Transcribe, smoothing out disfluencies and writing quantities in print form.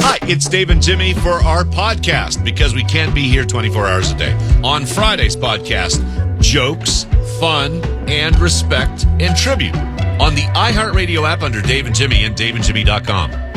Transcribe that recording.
Hi, it's Dave and Jimmy for our podcast because we can't be here 24 hours a day. On Friday's podcast, jokes, fun, and respect and tribute on the iHeartRadio app under Dave and Jimmy and DaveandJimmy.com.